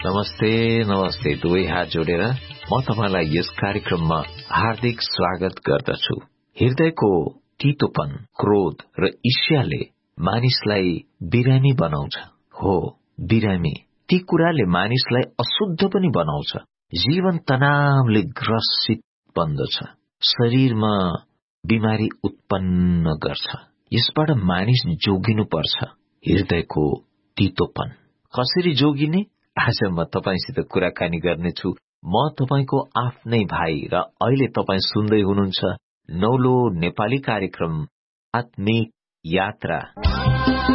नमस्ते नमस्ते दुवै हात जोडेर म तपाईलाई यस कार्यक्रममा हार्दिक स्वागत गर्दछु। हृदयको तीतोपन, क्रोध र ईर्ष्याले मानिसलाई बिरामी बनाउँछ। हो, बिरामी। ती कुराले मानिसलाई अशुद्ध पनि बनाउँछ। जीवन तनावले ग्रसित बन्दछ। शरीरमा बिमारी उत्पन्न गर्छ। यसबाट मानिस जोगिनु पर्छ। हृदयको तीतोपन कसरी जोगिने? आज म तपाईसित कुराकानी गर्नेछु। म तपाईको आफ्नै भाइ र अहिले तपाई सुन्दै हुनुहुन्छ नौलो नेपाली कार्यक्रम आत्मिक यात्रा।